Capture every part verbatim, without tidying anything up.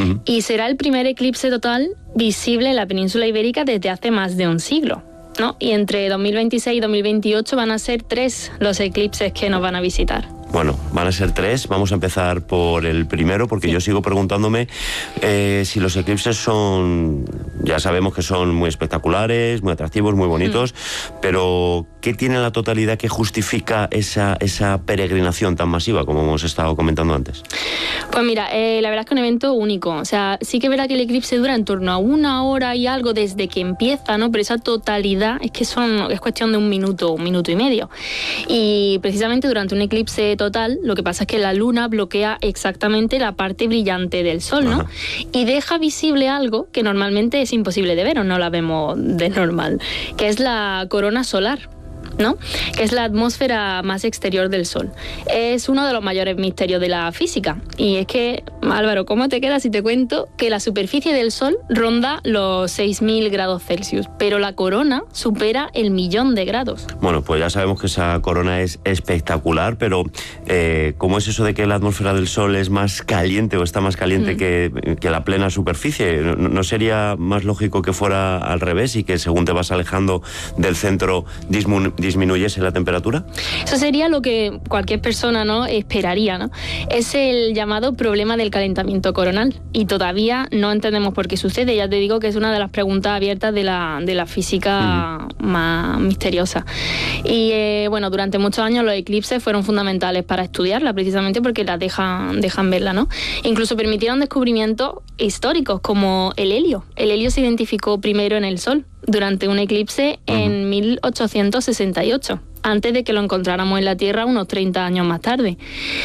Uh-huh. Y será el primer eclipse total visible en la península ibérica desde hace más de un siglo, ¿no? Y entre dos mil veintiséis y dos mil veintiocho van a ser tres los eclipses que nos van a visitar. Bueno, van a ser tres. Vamos a empezar por el primero, porque sí. yo sigo preguntándome eh, si los eclipses son... Ya sabemos que son muy espectaculares, muy atractivos, muy bonitos, mm. pero ¿qué tiene la totalidad que justifica esa, esa peregrinación tan masiva, como hemos estado comentando antes? Pues mira, eh, la verdad es que es un evento único. O sea, sí que es verdad que el eclipse dura en torno a una hora y algo desde que empieza, ¿no? Pero esa totalidad es que son, es cuestión de un minuto, un minuto y medio. Y precisamente durante un eclipse total, lo que pasa es que la luna bloquea exactamente la parte brillante del sol, ¿no? Ajá. Y deja visible algo que normalmente es imposible de ver o no la vemos de normal, que es la corona solar, ¿no? Que es la atmósfera más exterior del Sol. Es uno de los mayores misterios de la física. Y es que, Álvaro, ¿cómo te queda si te cuento que la superficie del Sol ronda los seis mil grados Celsius, pero la corona supera el millón de grados? Bueno, pues ya sabemos que esa corona es espectacular, pero eh, ¿cómo es eso de que la atmósfera del Sol es más caliente o está más caliente mm. que, que la plena superficie? ¿No, ¿No sería más lógico que fuera al revés y que según te vas alejando del centro dismin- disminuyese la temperatura? Eso sería lo que cualquier persona, ¿no?, esperaría, ¿no? Es el llamado problema del calentamiento coronal y todavía no entendemos por qué sucede. Ya te digo que es una de las preguntas abiertas de la, de la física uh-huh. más misteriosa. Y eh, bueno, durante muchos años los eclipses fueron fundamentales para estudiarla, precisamente porque la dejan, dejan verla, ¿no? Incluso permitieron descubrimientos históricos como el helio. El helio se identificó primero en el Sol durante un eclipse uh-huh. en mil ochocientos sesenta y ocho, antes de que lo encontráramos en la Tierra unos treinta años más tarde.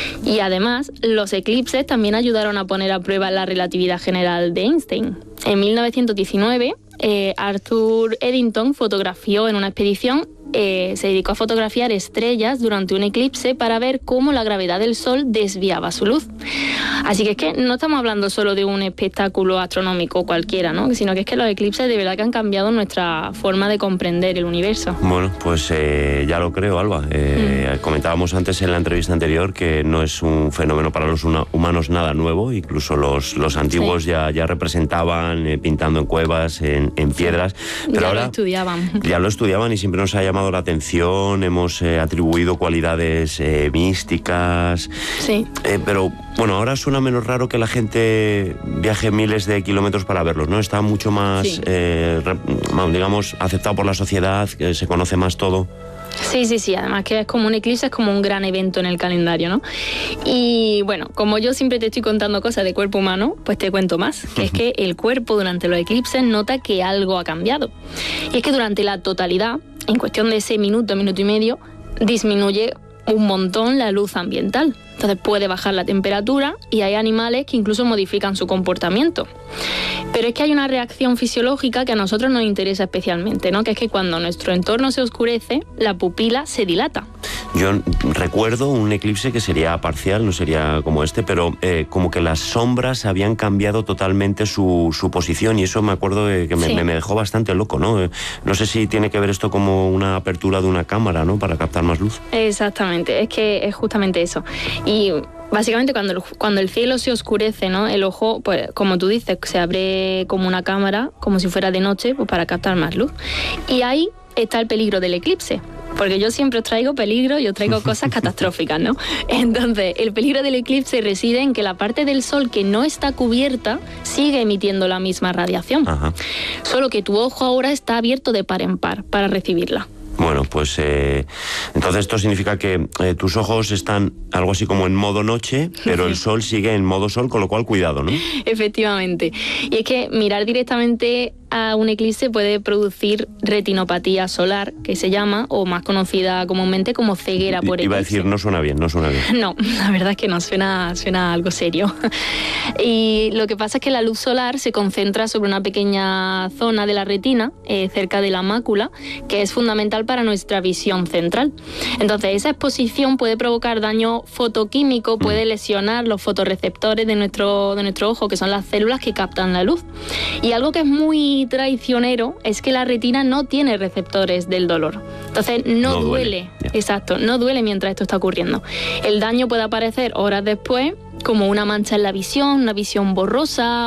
Y además, los eclipses también ayudaron a poner a prueba la relatividad general de Einstein. En mil novecientos diecinueve, eh, Arthur Eddington fotografió en una expedición Eh, se dedicó a fotografiar estrellas durante un eclipse para ver cómo la gravedad del Sol desviaba su luz. Así que es que no estamos hablando solo de un espectáculo astronómico cualquiera, ¿no? Sino que es que los eclipses de verdad que han cambiado nuestra forma de comprender el universo. Bueno, pues eh, ya lo creo, Alba. Eh, mm. Comentábamos antes en la entrevista anterior que no es un fenómeno para los una, humanos nada nuevo. Incluso los, los antiguos sí. ya, ya representaban eh, pintando en cuevas, en, en piedras. Pero ya ahora, lo estudiaban. Ya lo estudiaban y siempre nos ha llamado la atención, hemos eh, atribuido cualidades eh, místicas, sí. eh, pero bueno, ahora suena menos raro que la gente viaje miles de kilómetros para verlos, ¿no? Está mucho más, sí. eh, digamos, aceptado por la sociedad, que se conoce más todo. Sí, sí, sí, además que es como un eclipse, es como un gran evento en el calendario, ¿no? Y bueno, como yo siempre te estoy contando cosas de cuerpo humano, pues te cuento más, que es que el cuerpo durante los eclipses nota que algo ha cambiado. Y es que durante la totalidad, en cuestión de ese minuto, minuto y medio, disminuye un montón la luz ambiental. Entonces puede bajar la temperatura y hay animales que incluso modifican su comportamiento. Pero es que hay una reacción fisiológica que a nosotros nos interesa especialmente, ¿no? Que es que cuando nuestro entorno se oscurece, la pupila se dilata. Yo recuerdo un eclipse que sería parcial, no sería como este, pero eh, como que las sombras habían cambiado totalmente su, su posición y eso me acuerdo de que me, sí. me, me dejó bastante loco, ¿no? Eh, no sé si tiene que ver esto como una apertura de una cámara, ¿no? Para captar más luz. Exactamente, es que es justamente eso. Y básicamente cuando el, cuando el cielo se oscurece, ¿no? El ojo, pues como tú dices, se abre como una cámara, como si fuera de noche, pues para captar más luz. Y ahí está el peligro del eclipse. Porque yo siempre os traigo peligro y os traigo cosas catastróficas, ¿no? Entonces, el peligro del eclipse reside en que la parte del Sol que no está cubierta sigue emitiendo la misma radiación. Ajá. Solo que tu ojo ahora está abierto de par en par para recibirla. Bueno, pues eh, entonces esto significa que eh, tus ojos están algo así como en modo noche, pero el sol sigue en modo sol, con lo cual cuidado, ¿no? Efectivamente. Y es que mirar directamente a un eclipse puede producir retinopatía solar, que se llama, o más conocida comúnmente como ceguera por eclipse. Iba a decir, no suena bien, no suena bien. No, la verdad es que no, suena, suena algo serio. Y lo que pasa es que la luz solar se concentra sobre una pequeña zona de la retina, eh, cerca de la mácula, que es fundamental para nuestra visión central. Entonces, esa exposición puede provocar daño fotoquímico, puede lesionar los fotorreceptores de nuestro, de nuestro ojo, que son las células que captan la luz. Y algo que es muy traicionero es que la retina no tiene receptores del dolor. Entonces, no, no duele. duele. Exacto, no duele mientras esto está ocurriendo. El daño puede aparecer horas después, como una mancha en la visión, una visión borrosa,